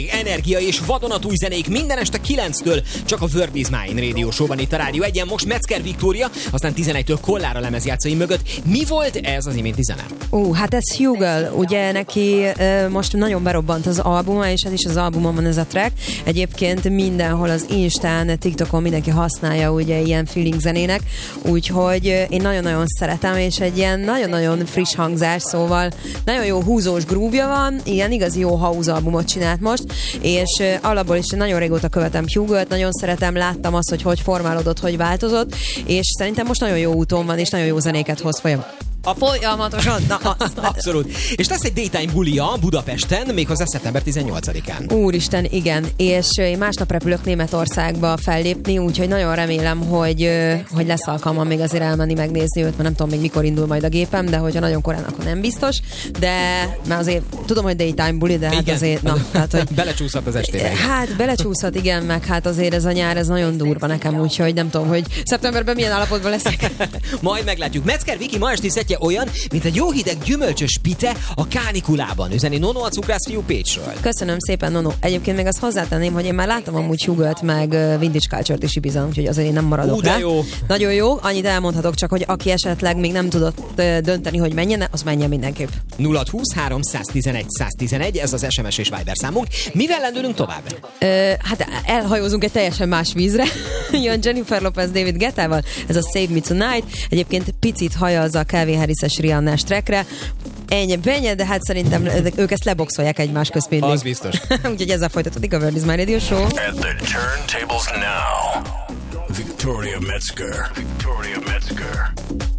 Energia és vadonatúj zenék minden este 9-től csak a World is Mine Radio Show-ban itt a Rádió 1-en. Most Metzger Viktória, aztán 11-től Kollára lemezjátszói mögött. Mi volt ez az iménti zene? Hát ez Hugel, ugye neki most nagyon berobbant az albuma, és ez is az albumon van ez a track. Egyébként mindenhol az Instán, TikTokon mindenki használja ugye ilyen feeling zenének, úgyhogy én nagyon-nagyon szeretem, és egy ilyen nagyon-nagyon friss hangzás, szóval nagyon jó húzós groove-ja van, ilyen igazi jó house albumot csinált most, és alapból is nagyon régóta követem Hugelt, nagyon szeretem, láttam azt, hogy formálódott, hogy változott, és szerintem most nagyon jó úton van, és nagyon jó zenéket hoz folyamatosan. Abszolút. És lesz egy daytime bulia Budapesten, méghozzá szeptember 18-án. Úristen, igen. És én másnap repülök Németországba fellépni, úgyhogy nagyon remélem, hogy lesz alkalmam még azért elmenni megnézni őt, mert nem tudom még mikor indul majd a gépem, de hogyha nagyon korán, akkor nem biztos. De már azért tudom, hogy daytime buli, de hát azért... hogy belecsúszhat az estére. Hát belecsúszhat, igen, meg hát azért ez a nyár, ez nagyon durva nekem, úgyhogy nem tudom, hogy szeptemberben milyen állapotban leszek. Majd meglátjuk. Metzger Viki ma esti szettje olyan, mint egy jó hideg gyümölcsös pite a kánikulában. Üzeni Nono, a cukrász fiú Pécsről. Köszönöm szépen, Nono. Egyébként még azt hozzátenném, hogy én már láttam amúgy Hugelt, meg Vintage Culture-t is Ibizán, úgyhogy azért én nem maradok rá. Jó. Nagyon jó. Annyit elmondhatok csak, hogy aki esetleg még nem tudott dönteni, hogy menjen, az menjen mindenképp. 0-20 311 111, ez az SMS és Viber számunk. Mivel lendülünk tovább? Hát elhajózunk egy teljesen más vízre. Jön Jennifer Lopez David Guettával, ez a Save Me Tonight. Egyébként picit hajazza a Calvin Harris-es Rihanna-s trackre. Ennyi, de hát szerintem ők ezt leboxolják egymás közt mindig. Az biztos. Úgyhogy ezzel folytatódik a World is Mine Radio Show. At the turntables now, Victoria Metzger. Victoria Metzger.